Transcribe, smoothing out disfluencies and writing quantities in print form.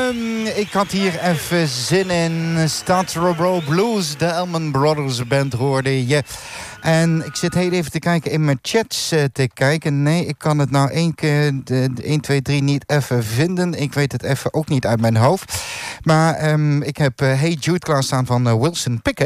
Ik had hier even zin in. Statsboro Blues, de Allman Brothers Band hoorde je. En ik zit heel even te kijken in mijn chats te kijken. Nee, ik kan het nou 1, 2, 3 niet even vinden. Ik weet het even ook niet uit mijn hoofd. Maar ik heb Hey Jude klaarstaan van Wilson Pickett.